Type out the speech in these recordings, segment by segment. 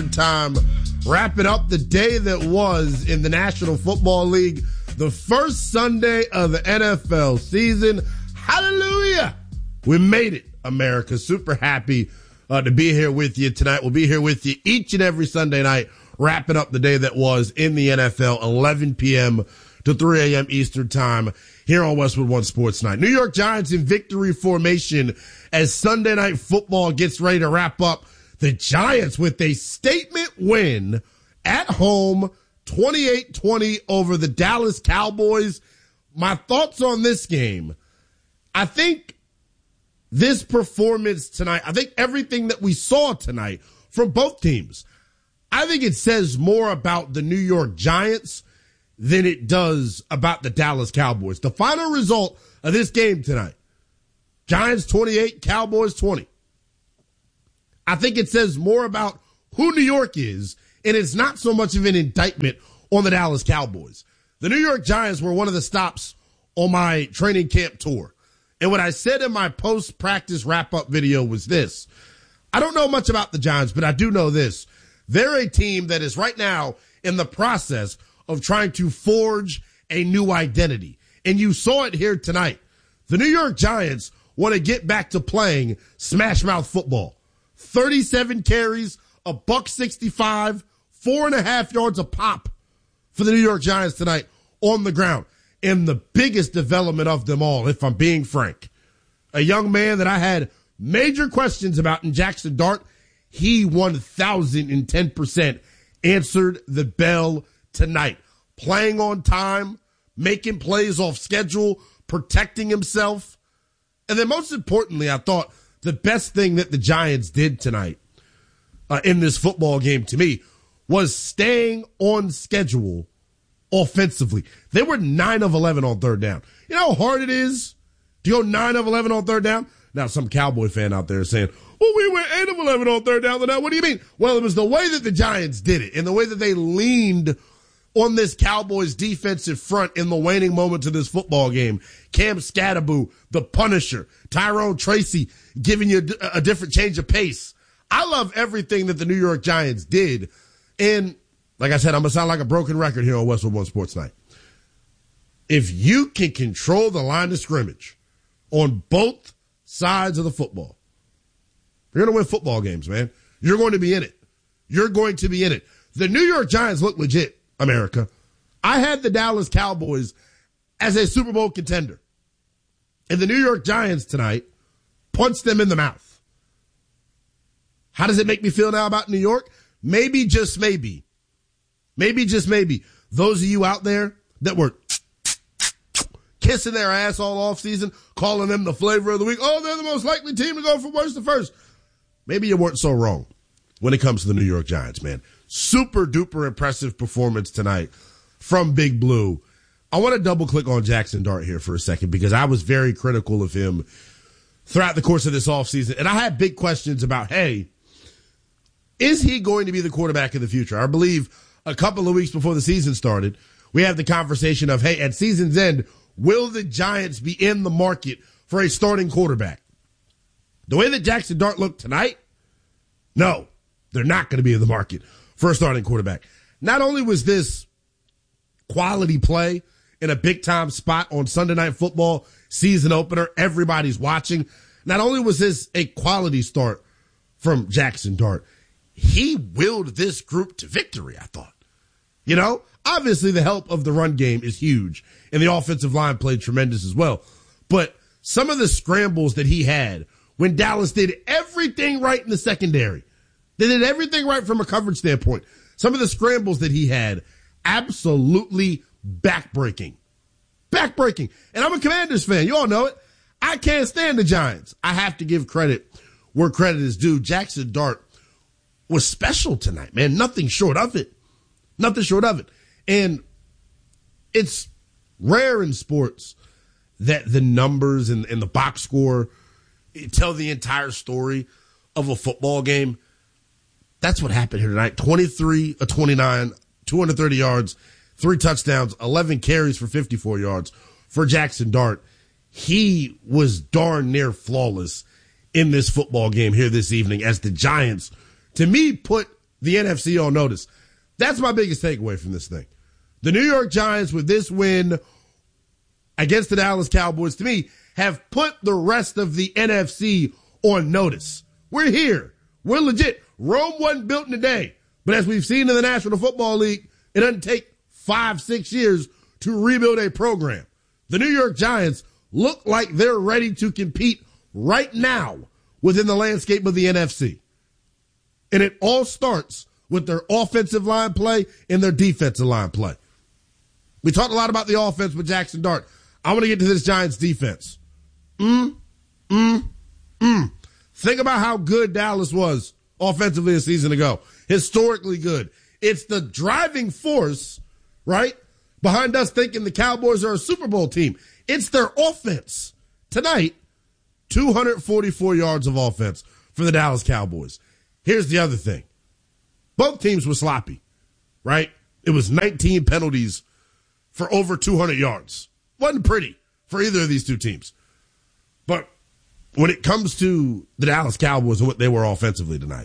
Eastern Time, wrapping up the day that was in the National Football League, the first Sunday of the NFL season. Hallelujah! We made it, America. Super happy to be here with you tonight. We'll be here with you each and every Sunday night, wrapping up the day that was in the NFL, 11 p.m. to 3 a.m. Eastern Time here on Westwood One Sports Night. New York Giants in victory formation as Sunday Night Football gets ready to wrap up. The Giants with a statement win at home, 28-20 over the Dallas Cowboys. My thoughts on this game. I think this performance tonight, I think everything that we saw tonight from both teams, I think it says more about the New York Giants than it does about the Dallas Cowboys. The final result of this game tonight, Giants 28, Cowboys 20. I think it says more about who New York is, and it's not so much of an indictment on the Dallas Cowboys. The New York Giants were one of the stops on my training camp tour. And what I said in my post-practice wrap-up video was this. I don't know much about the Giants, but I do know this. They're a team that is right now in the process of trying to forge a new identity. And you saw it here tonight. The New York Giants want to get back to playing smash mouth football. 37 carries, $165, 4.5 yards a pop for the New York Giants tonight on the ground. And the biggest development of them all, if I'm being frank, a young man that I had major questions about in Jackson Dart, he 1,010% answered the bell tonight. Playing on time, making plays off schedule, protecting himself. And then most importantly, I thought the best thing that the Giants did tonight in this football game to me was staying on schedule offensively. They were 9 of 11 on third down. You know how hard it is to go 9 of 11 on third down? Now, some Cowboy fan out there is saying, well, we went 8 of 11 on third down. What do you mean? Well, it was the way that the Giants did it and the way that they leaned on this Cowboys defensive front in the waning moments of this football game. Cam Scatterboo, the Punisher, Tyrone Tracy giving you a different change of pace. I love everything that the New York Giants did. And like I said, I'm going to sound like a broken record here on Westwood One Sports Night. If you can control the line of scrimmage on both sides of the football, you're going to win football games, man. You're going to be in it. You're going to be in it. The New York Giants look legit, America. I had the Dallas Cowboys as a Super Bowl contender. And the New York Giants tonight punched them in the mouth. How does it make me feel now about New York? Maybe, just maybe, those of you out there that were kissing their ass all offseason, calling them the flavor of the week. Oh, they're the most likely team to go from worst to first. Maybe you weren't so wrong when it comes to the New York Giants, man. Super duper impressive performance tonight from Big Blue. I want to double click on Jackson Dart here for a second because I was very critical of him throughout the course of this offseason. And I had big questions about, hey, is he going to be the quarterback of the future? I believe a couple of weeks before the season started, we had the conversation of, hey, at season's end, will the Giants be in the market for a starting quarterback? The way that Jackson Dart looked tonight, no, they're not going to be in the market for a starting quarterback. Not only was this quality play in a big-time spot on Sunday Night Football, season opener, everybody's watching, not only was this a quality start from Jackson Dart, he willed this group to victory, I thought. You know, obviously the help of the run game is huge, and the offensive line played tremendous as well. But some of the scrambles that he had when Dallas did everything right in the secondary, they did everything right from a coverage standpoint. Some of the scrambles that he had, absolutely backbreaking. Backbreaking. And I'm a Commanders fan. You all know it. I can't stand the Giants. I have to give credit where credit is due. Jackson Dart was special tonight, man. Nothing short of it. Nothing short of it. And it's rare in sports that the numbers and the box score tell the entire story of a football game. That's what happened here tonight. 23 of 29, 230 yards, 3 touchdowns, 11 carries for 54 yards for Jackson Dart. He was darn near flawless in this football game here this evening as the Giants, to me, put the NFC on notice. That's my biggest takeaway from this thing. The New York Giants, with this win against the Dallas Cowboys, to me, have put the rest of the NFC on notice. We're here. We're legit. Rome wasn't built in a day. But as we've seen in the National Football League, it doesn't take 5-6 years to rebuild a program. The New York Giants look like they're ready to compete right now within the landscape of the NFC. And it all starts with their offensive line play and their defensive line play. We talked a lot about the offense with Jackson Dart. I want to get to this Giants defense. Think about how good Dallas was offensively a season ago. Historically good. It's the driving force, right, behind us thinking the Cowboys are a Super Bowl team. It's their offense. Tonight, 244 yards of offense for the Dallas Cowboys. Here's the other thing. Both teams were sloppy, right? It was 19 penalties for over 200 yards. Wasn't pretty for either of these two teams. But when it comes to the Dallas Cowboys and what they were offensively tonight,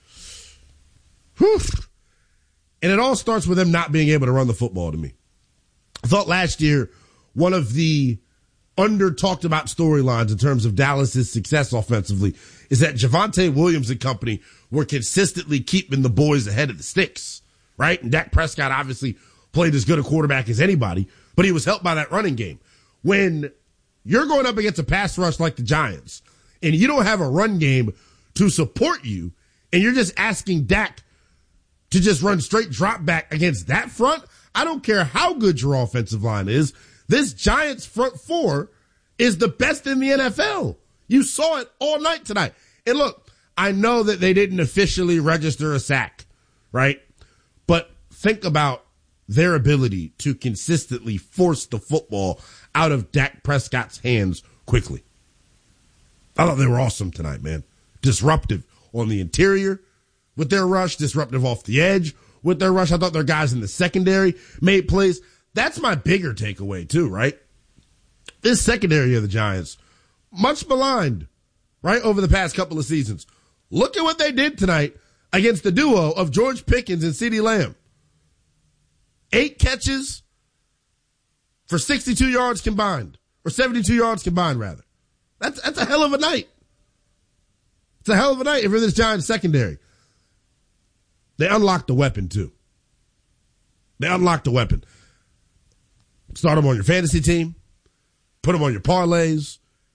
and it all starts with them not being able to run the football to me. I thought last year one of the under-talked about storylines in terms of Dallas's success offensively is that Javonte Williams and company were consistently keeping the boys ahead of the sticks, right? And Dak Prescott obviously played as good a quarterback as anybody, but he was helped by that running game. When you're going up against a pass rush like the Giants and you don't have a run game to support you and you're just asking Dak to just run straight drop back against that front, I don't care how good your offensive line is. This Giants front four is the best in the NFL. You saw it all night tonight. And look, I know that they didn't officially register a sack, right? But think about their ability to consistently force the football out of Dak Prescott's hands quickly. I thought they were awesome tonight, man. Disruptive on the interior with their rush, disruptive off the edge with their rush. I thought their guys in the secondary made plays. That's my bigger takeaway too, right? This secondary of the Giants, much maligned, right, over the past couple of seasons. Look at what they did tonight against the duo of George Pickens and CeeDee Lamb. 8 catches for 62 yards combined, or 72 yards combined, rather. That's a hell of a night. It's a hell of a night if you're this Giants secondary. They unlocked the weapon, too. They unlocked the weapon. Start them on your fantasy team. Put them on your parlays.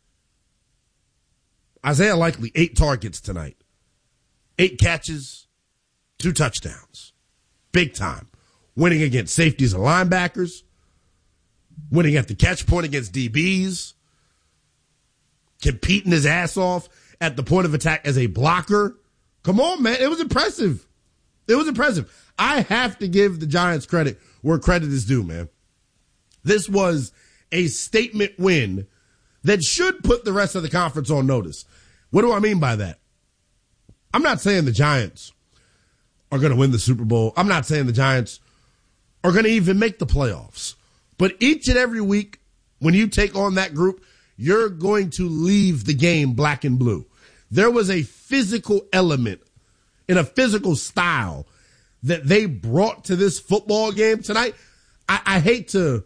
Isaiah Likely, 8 targets tonight. 8 catches, 2 touchdowns. Big time. Winning against safeties and linebackers. Winning at the catch point against DBs. Competing his ass off at the point of attack as a blocker. Come on, man. It was impressive. It was impressive. I have to give the Giants credit where credit is due, man. This was a statement win that should put the rest of the conference on notice. What do I mean by that? I'm not saying the Giants are going to win the Super Bowl. I'm not saying the Giants are going to even make the playoffs. But each and every week, when you take on that group, you're going to leave the game black and blue. There was a physical element and a physical style that they brought to this football game tonight. I hate to,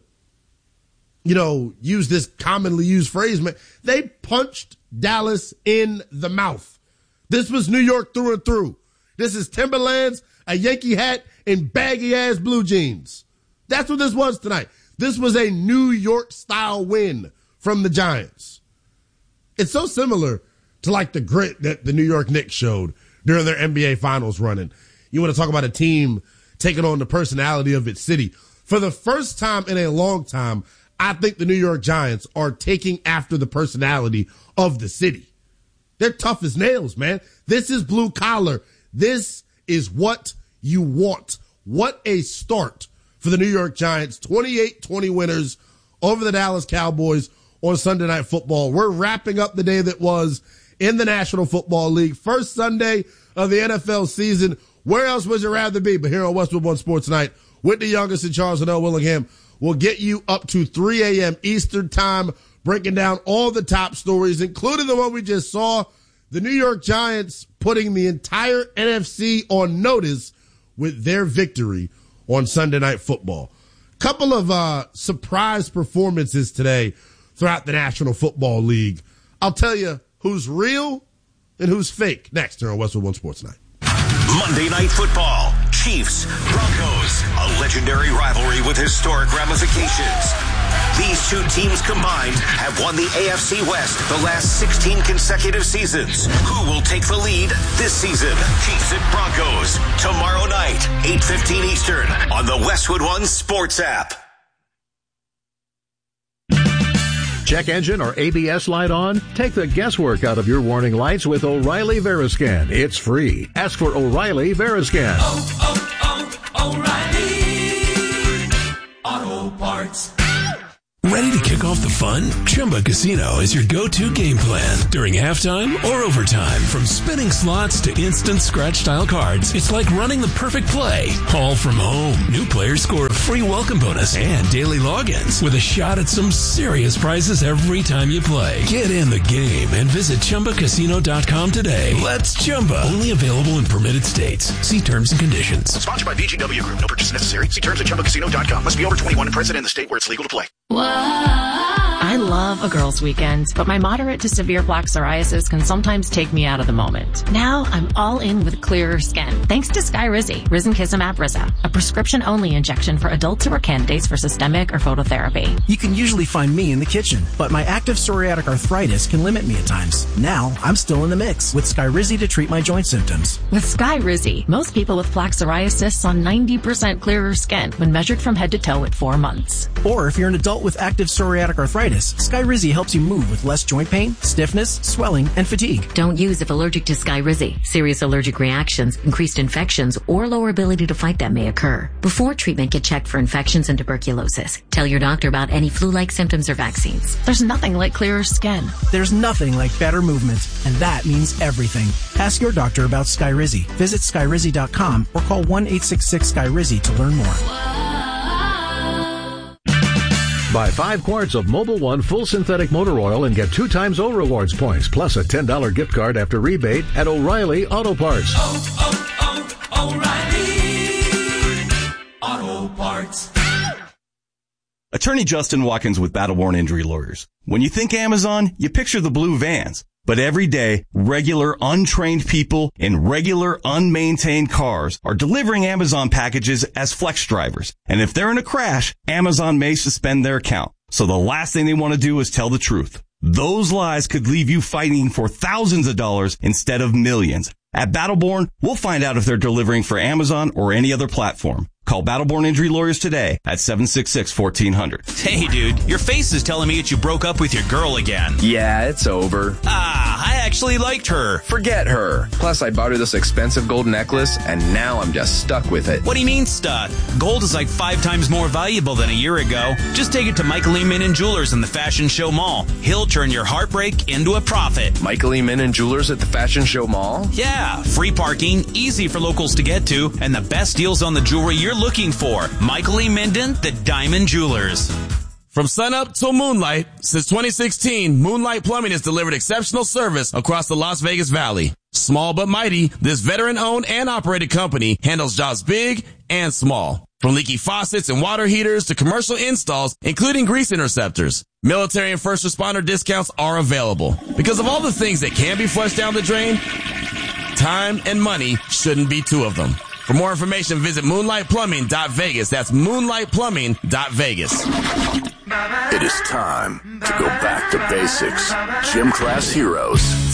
use this commonly used phrase, man. They punched Dallas in the mouth. This was New York through and through. This is Timberlands, a Yankee hat, and baggy-ass blue jeans. That's what this was tonight. This was a New York-style win from the Giants. It's so similar to like the grit that the New York Knicks showed during their NBA Finals running. You want to talk about a team taking on the personality of its city. For the first time in a long time, I think the New York Giants are taking after the personality of the city. They're tough as nails, man. This is blue collar. This is what you want. What a start for the New York Giants. 28-20 winners over the Dallas Cowboys on Sunday Night Football. We're wrapping up the day that was in the National Football League. First Sunday of the NFL season. Where else would you rather be but here on Westwood One Sports Night with the youngest in Charles and L. Willingham? We'll get you up to 3 a.m. Eastern time, breaking down all the top stories, including the one we just saw, The New York Giants putting the entire NFC on notice with their victory on Sunday Night Football. Couple of surprise performances today throughout the National Football League. I'll tell you who's real and who's fake next here on Westwood One Sports Night. Monday Night Football, Chiefs, Broncos, a legendary rivalry with historic ramifications. These two teams combined have won the AFC West the last 16 consecutive seasons. Who will take the lead this season? Chiefs and Broncos, tomorrow night, 8:15 Eastern, on the Westwood One Sports app. Check engine or ABS light on? Take the guesswork out of your warning lights with O'Reilly Veriscan. It's free. Ask for O'Reilly Veriscan. O'Reilly Auto Parts. Ready to kick off the fun? Chumba Casino is your go-to game plan during halftime or overtime. From spinning slots to instant scratch-style cards, it's like running the perfect play, all from home. New players score a free welcome bonus and daily logins with a shot at some serious prizes every time you play. Get in the game and visit ChumbaCasino.com today. Let's Chumba. Only available in permitted states. See terms and conditions. Sponsored by VGW Group. No purchase necessary. See terms at ChumbaCasino.com. Must be over 21 and present in the state where it's legal to play. I love a girls' weekend, but my moderate to severe plaque psoriasis can sometimes take me out of the moment. Now I'm all in with clearer skin, thanks to Skyrizi, Risankizumab Riza, a prescription-only injection for adults who are candidates for systemic or phototherapy. You can usually find me in the kitchen, but my active psoriatic arthritis can limit me at times. Now I'm still in the mix with Skyrizi to treat my joint symptoms. With Skyrizi, most people with plaque psoriasis saw 90% clearer skin when measured from head to toe at 4 months. Or if you're an adult with active psoriatic arthritis, Skyrizi helps you move with less joint pain, stiffness, swelling, and fatigue. Don't use if allergic to Skyrizi. Serious allergic reactions, increased infections, or lower ability to fight them may occur. Before treatment, get checked for infections and tuberculosis. Tell your doctor about any flu-like symptoms or vaccines. There's nothing like clearer skin. There's nothing like better movement, and that means everything. Ask your doctor about Skyrizi. Visit Skyrizi.com or call 1-866-SKYRIZI to learn more. Buy 5 quarts of Mobil 1 full synthetic motor oil and get 2 times O Rewards points, plus a $10 gift card after rebate at O'Reilly Auto Parts. O'Reilly Auto Parts. Attorney Justin Watkins with Battleborn Injury Lawyers. When you think Amazon, you picture the blue vans. But every day, regular, untrained people in regular, unmaintained cars are delivering Amazon packages as flex drivers. And if they're in a crash, Amazon may suspend their account. So the last thing they want to do is tell the truth. Those lies could leave you fighting for thousands of dollars instead of millions. At Battleborn, we'll find out if they're delivering for Amazon or any other platform. Call Battleborn Injury Lawyers today at 766-1400. Hey, dude, your face is telling me that you broke up with your girl again. Yeah, it's over. I actually liked her. Forget her. Plus, I bought her this expensive gold necklace, and now I'm just stuck with it. What do you mean stuck? Gold is like 5 times more valuable than a year ago. Just take it to Michael E. Minnan Jewelers in the Fashion Show Mall. He'll turn your heartbreak into a profit. Michael E. Minnan Jewelers at the Fashion Show Mall? Yeah, free parking, easy for locals to get to, and the best deals on the jewelry you're looking for. Michael E. Minden, the Diamond Jewelers. From sunup till moonlight, since 2016, Moonlight Plumbing has delivered exceptional service across the Las Vegas Valley. Small but mighty, this veteran-owned and operated company handles jobs big and small. From leaky faucets and water heaters to commercial installs, including grease interceptors. Military and first responder discounts are available. Because of all the things that can be flushed down the drain, time and money shouldn't be 2 of them. For more information, visit moonlightplumbing.vegas. That's moonlightplumbing.vegas. It is time to go back to basics. Gym Class Heroes.